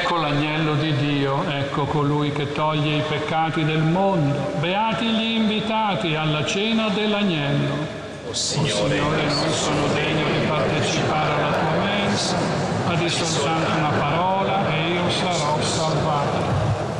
Ecco l'agnello di Dio, ecco colui che toglie i peccati del mondo. Beati gli invitati alla cena dell'agnello. O Signore, non sono degno di partecipare alla tua mensa, ma di soltanto una parola e io sarò salvato.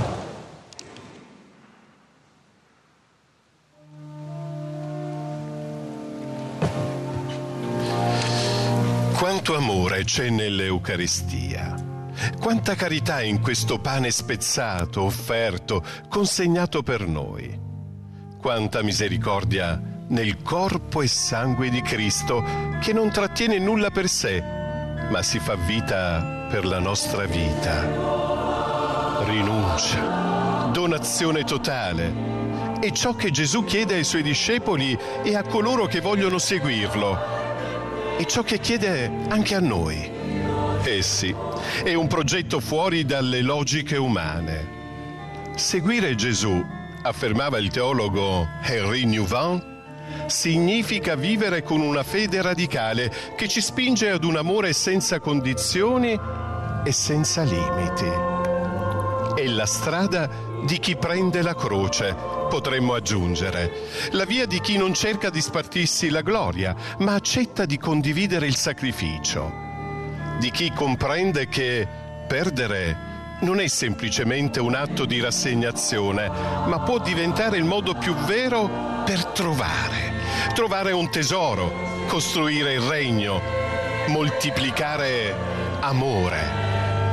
Quanto amore c'è nell'Eucaristia, quanta carità in questo pane spezzato, offerto, consegnato per noi, quanta misericordia nel corpo e sangue di Cristo che non trattiene nulla per sé, ma si fa vita per la nostra vita. Rinuncia, donazione totale, è ciò che Gesù chiede ai suoi discepoli e a coloro che vogliono seguirlo. È ciò che chiede anche a noi. Eh sì, è un progetto fuori dalle logiche umane. Seguire Gesù, affermava il teologo Henri Nouwen, significa vivere con una fede radicale che ci spinge ad un amore senza condizioni e senza limiti. È la strada di chi prende la croce, potremmo aggiungere, la via di chi non cerca di spartirsi la gloria, ma accetta di condividere il sacrificio, di chi comprende che perdere non è semplicemente un atto di rassegnazione, ma può diventare il modo più vero per trovare un tesoro, costruire il regno, moltiplicare amore.